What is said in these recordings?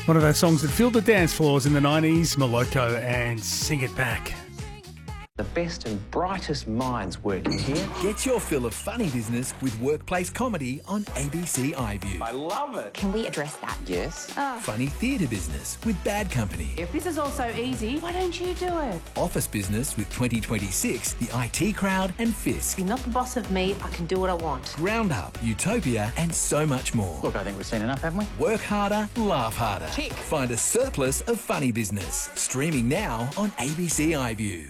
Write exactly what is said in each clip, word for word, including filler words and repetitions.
One of those songs that filled the dance floors in the nineties, Moloko and Sing It Back. The best and brightest minds working here. Get your fill of funny business with workplace comedy on A B C iView. I love it. Can we address that? Yes. Oh. Funny theatre business with Bad Company. If this is all so easy, why don't you do it? Office business with twenty twenty-six, The I T Crowd and Fisk. You're not the boss of me, I can do what I want. Ground Up, Utopia and so much more. Look, I think we've seen enough, haven't we? Work harder, laugh harder. Tick. Find a surplus of funny business. Streaming now on A B C iView.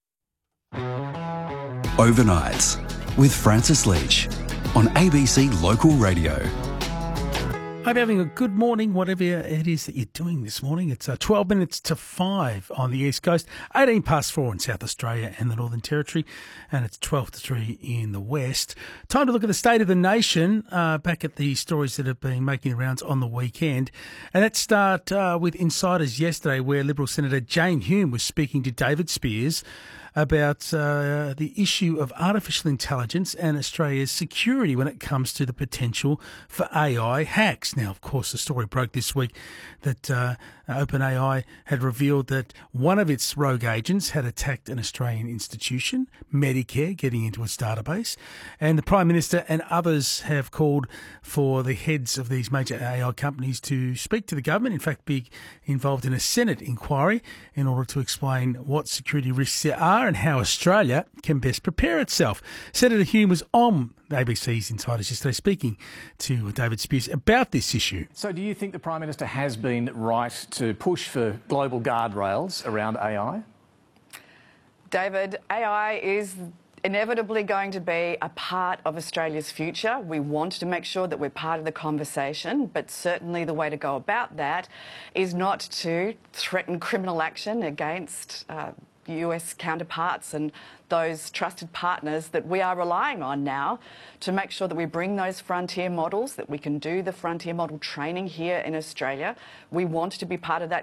Overnights with Francis Leach on A B C Local Radio. Hope you're having a good morning, whatever it is that you're doing this morning. It's uh, twelve minutes to five on the East Coast, eighteen past four in South Australia and the Northern Territory, and it's twelve to three in the West. Time to look at the state of the nation, uh, back at the stories that have been making the rounds on the weekend. And let's start uh, with Insiders yesterday, where Liberal Senator Jane Hume was speaking to David Spears about uh, the issue of artificial intelligence and Australia's security when it comes to the potential for A I hacks. Now, of course, the story broke this week that uh, OpenAI had revealed that one of its rogue agents had attacked an Australian institution, Medicare, getting into its database. And the Prime Minister and others have called for the heads of these major A I companies to speak to the government, in fact, be involved in a Senate inquiry in order to explain what security risks there are and how Australia can best prepare itself. Senator Hume was on A B C's Insiders yesterday speaking to David Spears about this issue. So do you think the Prime Minister has been right to push for global guardrails around A I? David, A I is inevitably going to be a part of Australia's future. We want to make sure that we're part of the conversation, but certainly the way to go about that is not to threaten criminal action against uh, U S counterparts and those trusted partners that we are relying on now to make sure that we bring those frontier models, that we can do the frontier model training here in Australia. We want to be part of that